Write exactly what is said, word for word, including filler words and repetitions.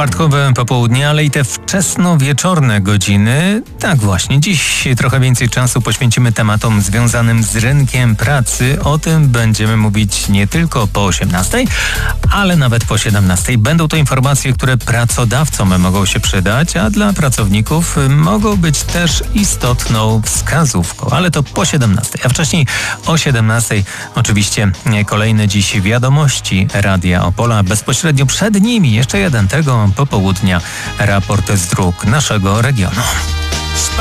czwartkowe popołudnie, ale i te wczesnowieczorne godziny. Tak właśnie, dziś trochę więcej czasu poświęcimy tematom związanym z rynkiem pracy. O tym będziemy mówić nie tylko po osiemnastej, ale nawet po siedemnastej. Będą to informacje, które pracodawcom mogą się przydać, a dla pracowników mogą być też istotną wskazówką, ale to po siedemnastej. A wcześniej o siedemnastej oczywiście kolejne dziś wiadomości Radia Opola. Bezpośrednio przed nimi jeszcze jeden tego popołudnia raport z dróg naszego regionu.